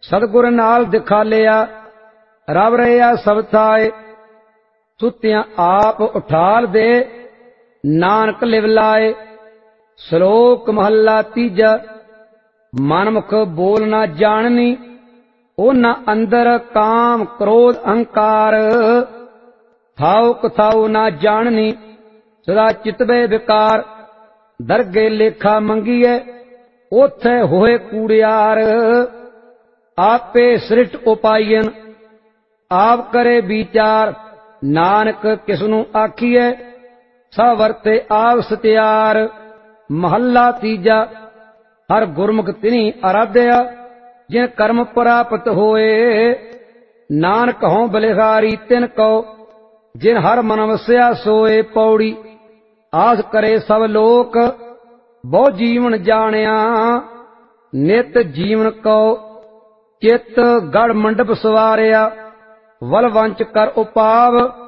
सतगुर नाल दिखालिया रब रहा सब थाए। सुतियां आप उठाल दे नानक लिव लाए। श्लोक महला तीजा। मनमुख बोल ना जाननी ओना अंदर काम क्रोध अहंकार। थाओ कथाओ ना जाननी सदा चितवे विकार। दरगे लेखा मंगीए ओथे होए कूड़ियार। आपे सृष्ट उपायन आप करे विचार। नानक किसनू आखिए सब वरते आप सत्यार। महला तीजा। हर गुरमुख तिनी आराध्या जिन कर्म प्राप्त होए। नानक हों बलिहारी तिन को जिन हर मन वस्या सोए। पौड़ी आस करे सब लोक बहु जीवन जानिया। नित जीवन को चित गढ़ मंडप सवारिया। वल वंच कर उपाव